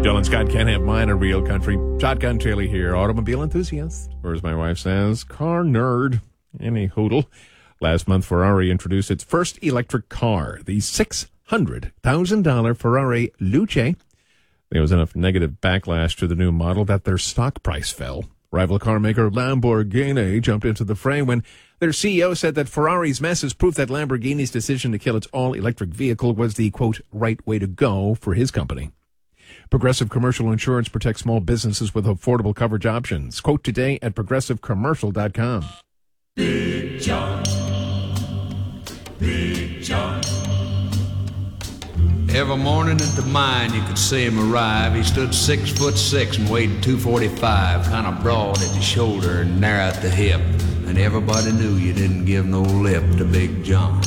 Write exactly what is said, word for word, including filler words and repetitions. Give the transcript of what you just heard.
Dylan Scott can't have mine a real country. Shotgun Taylor here, automobile enthusiast, or as my wife says, car nerd. Any hoodle. Last month, Ferrari introduced its first electric car, the six hundred thousand dollars Ferrari Luce. There was enough negative backlash to the new model that their stock price fell. Rival car maker Lamborghini jumped into the fray when their C E O said that Ferrari's mess is proof that Lamborghini's decision to kill its all-electric vehicle was the, quote, right way to go for his company. Progressive Commercial Insurance protects small businesses with affordable coverage options. Quote today at progressive commercial dot com. Big John, Big John. Every morning at the mine you could see him arrive. He stood six foot six and weighed two forty-five, kind of broad at the shoulder and narrow at the hip. And everybody knew you didn't give no lip to Big John.